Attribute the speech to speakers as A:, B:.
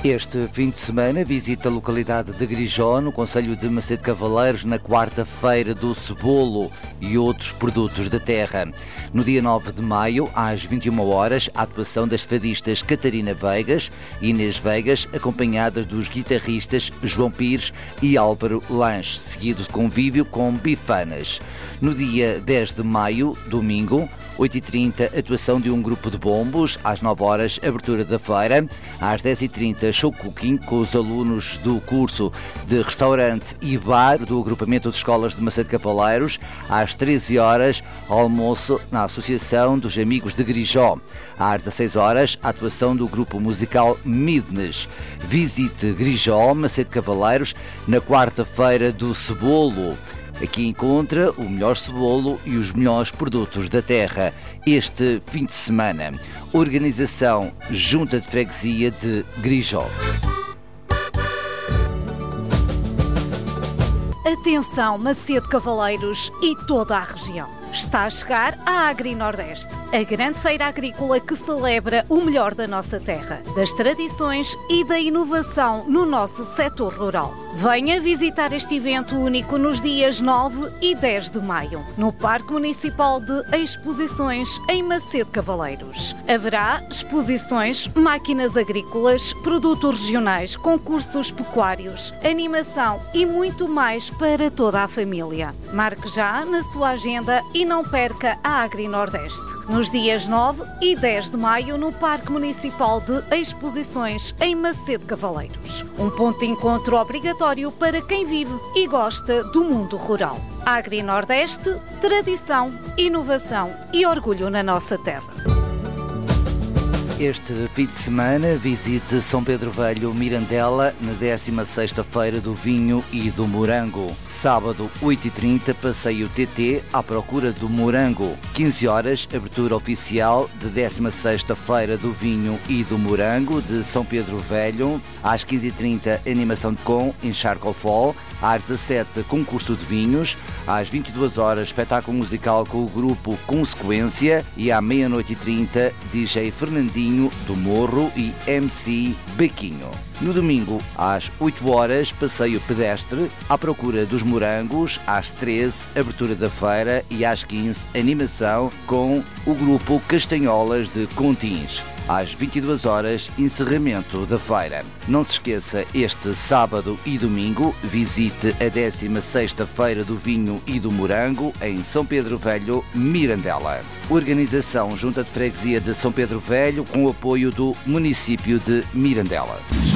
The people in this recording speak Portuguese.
A: Este fim de semana visita a localidade de Grijó, no concelho de Macedo Cavaleiros, na quarta-feira do cebolo e outros produtos da terra. No dia 9 de maio, às 21 horas, a atuação das fadistas Catarina Veigas e Inês Veigas, acompanhadas dos guitarristas João Pires e Álvaro Lanche, seguido de convívio com bifanas. No dia 10 de maio, domingo, 8h30, atuação de um grupo de bombos. Às 9 horas, abertura da feira. Às 10h30, show cooking com os alunos do curso de restaurante e bar do agrupamento de escolas de Macedo Cavaleiros. Às 13 horas, almoço na Associação dos Amigos de Grijó. Às 16 horas, a atuação do grupo musical Midnes. Visite Grijó, Macedo Cavaleiros, na quarta-feira do cebolo. Aqui encontra o melhor cebolo e os melhores produtos da terra este fim de semana. Organização Junta de Freguesia de Grijó.
B: Atenção, Macedo Cavaleiros e toda a região. Está a chegar a Agri Nordeste, a grande feira agrícola que celebra o melhor da nossa terra, das tradições e da inovação no nosso setor rural. Venha visitar este evento único nos dias 9 e 10 de maio, no Parque Municipal de Exposições em Macedo Cavaleiros. Haverá exposições, máquinas agrícolas, produtos regionais, concursos pecuários, animação e muito mais para toda a família. Marque já na sua agenda e não perca a Agri Nordeste, nos dias 9 e 10 de maio no Parque Municipal de Exposições em Macedo Cavaleiros. Um ponto de encontro obrigatório para quem vive e gosta do mundo rural. Agri Nordeste, tradição, inovação e orgulho na nossa terra.
A: Este fim de semana visite São Pedro Velho, Mirandela, na 16ª Feira do Vinho e do Morango. Sábado, 8h30, passeio TT à procura do morango. 15 horas, abertura oficial de 16ª Feira do Vinho e do Morango de São Pedro Velho. Às 15h30, animação de com em Charcofol. Às 17h, concurso de vinhos. Às 22 horas, espetáculo musical com o grupo Consequência. E à meia-noite e 30, DJ Fernandinho do Morro e MC Bequinho. No domingo, às 8 horas, passeio pedestre à procura dos morangos. Às 13, abertura da feira. E às 15, animação com o grupo Castanholas de Contins. Às 22 horas, encerramento da feira. Não se esqueça, este sábado e domingo, visite a 16ª Feira do Vinho e do Morango em São Pedro Velho, Mirandela. Organização Junta de Freguesia de São Pedro Velho com o apoio do município de Mirandela.